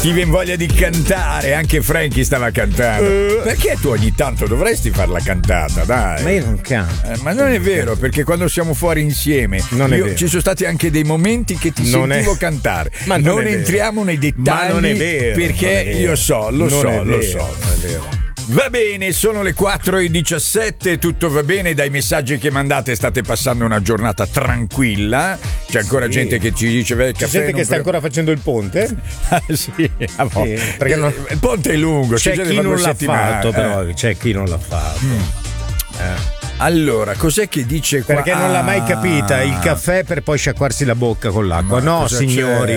Ti viene voglia di cantare, anche Frankie stava cantando. Perché tu ogni tanto dovresti far la cantata, dai? Ma io non canto. Ma non è vero, perché quando siamo fuori insieme ci sono stati anche dei momenti che ti sentivo cantare. Ma non entriamo nei dettagli. Ma non è vero, perché io so, lo so. Non è vero. Va bene, sono le 4:17, tutto va bene, dai messaggi che mandate state passando una giornata tranquilla, c'è ancora gente che ci dice c'è gente che sta ancora facendo il ponte? Sì, perché il ponte è lungo, c'è chi non l'ha fatto, però c'è chi non l'ha fatto. Allora, cos'è che dice qua? Perché non l'ha mai capita, il caffè per poi sciacquarsi la bocca con l'acqua. No, signori,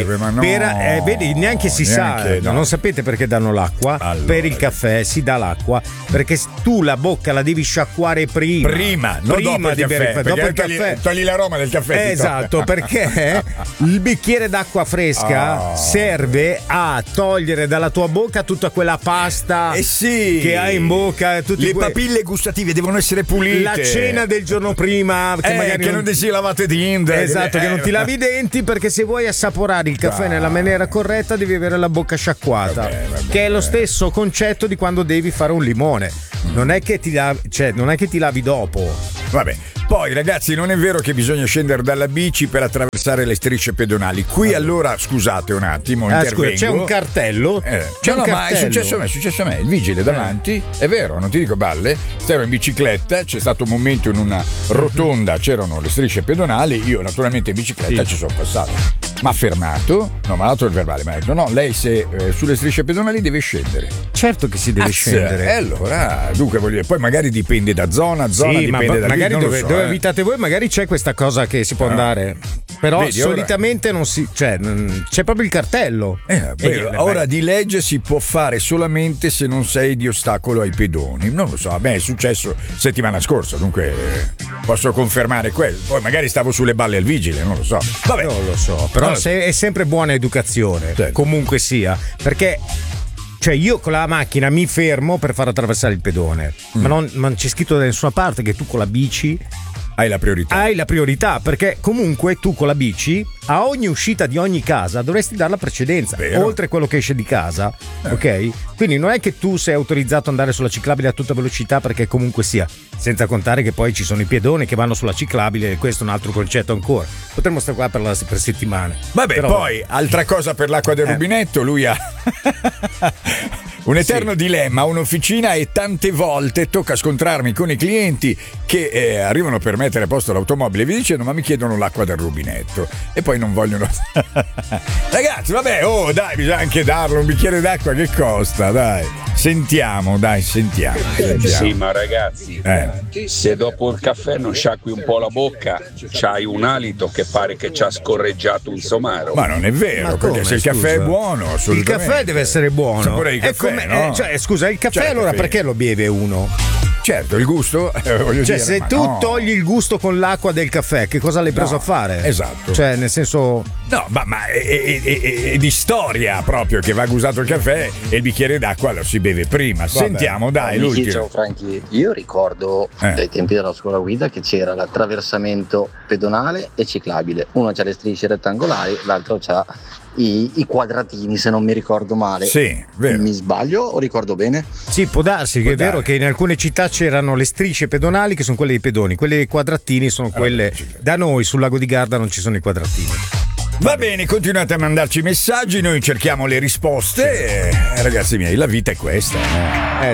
vedi, neanche si sa, non sapete perché danno l'acqua. Allora, per il caffè si dà l'acqua perché tu la bocca la devi sciacquare prima non dopo di bere. Dopo il caffè togli l'aroma del caffè. Esatto, perché il bicchiere d'acqua fresca serve a togliere dalla tua bocca tutta quella pasta che hai in bocca. Le papille gustative devono essere pulite. La cena del giorno prima che magari non ti si lavate i denti. Esatto, che non ti lavi i denti, perché se vuoi assaporare il caffè nella maniera corretta devi avere la bocca sciacquata. Vabbè. Che è lo stesso concetto di quando devi fare un limone. Non è che ti lavi dopo. Vabbè. Poi ragazzi, non è vero che bisogna scendere dalla bici per attraversare le strisce pedonali. Qui allora, scusate un attimo, intervengo. C'è un cartello? Ma è successo a me, il vigile davanti, è vero, non ti dico balle, stavo in bicicletta, c'è stato un momento in una rotonda, c'erano le strisce pedonali, io naturalmente in bicicletta ci sono passato. Mi ha fermato, mi ha dato il verbale, mi ha detto no, lei se sulle strisce pedonali deve scendere. Certo che si deve scendere. E allora, dunque voglio dire, poi magari dipende da zona, dipende da magari dove dove abitate voi magari c'è questa cosa che si può andare, però vedi, solitamente non si, c'è proprio il cartello. Ora di legge si può fare solamente se non sei di ostacolo ai pedoni. Non lo so, a me è successo settimana scorsa, dunque posso confermare quello. Poi magari stavo sulle balle al vigile, non lo so. Vabbè, non lo so, però è sempre buona educazione, comunque sia, perché cioè io con la macchina mi fermo per far attraversare il pedone, ma non c'è scritto da nessuna parte che tu con la bici hai la priorità, perché comunque tu con la bici a ogni uscita di ogni casa dovresti dare la precedenza. Vero. Oltre a quello che esce di casa, ok? Quindi non è che tu sei autorizzato ad andare sulla ciclabile a tutta velocità, perché comunque sia, senza contare che poi ci sono i pedoni che vanno sulla ciclabile, e questo è un altro concetto ancora. Potremmo stare qua per settimane. Vabbè, però, poi altra cosa per l'acqua del rubinetto, lui ha un eterno dilemma, un'officina, e tante volte tocca scontrarmi con i clienti che arrivano per mettere a posto l'automobile e vi dicendo ma mi chiedono l'acqua del rubinetto e poi non vogliono. Ragazzi, vabbè, dai, bisogna anche darlo, un bicchiere d'acqua che costa, dai. Sentiamo. Sì, ma ragazzi, se dopo il caffè non sciacqui un po' la bocca, c'hai un alito che pare che ci ha scorreggiato un somaro. Ma non è vero, perché se il caffè è buono, il caffè deve essere buono. Sapore di caffè, no? Scusa, il caffè allora perché lo beve uno? Certo, il gusto, voglio dire, se tu togli il gusto con l'acqua del caffè, che cosa l'hai preso a fare? Esatto. Cioè, nel senso, no, ma è di storia proprio che va usato il caffè e il bicchiere d'acqua lo si beve prima. Vabbè. Sentiamo, dai, l'ultimo. Ciao Franchi, io ricordo dai tempi della scuola guida che c'era l'attraversamento pedonale e ciclabile. Uno c'ha le strisce rettangolari, l'altro c'ha i quadratini, se non mi ricordo male. Sì, vero. Mi sbaglio o ricordo bene? Sì, può darsi, che è vero che in alcune città c'erano le strisce pedonali che sono quelle dei pedoni, quelle dei quadratini sono quelle. Da noi sul lago di Garda non ci sono i quadratini. Va bene, continuate a mandarci messaggi, noi cerchiamo le risposte. Ragazzi miei, la vita è questa.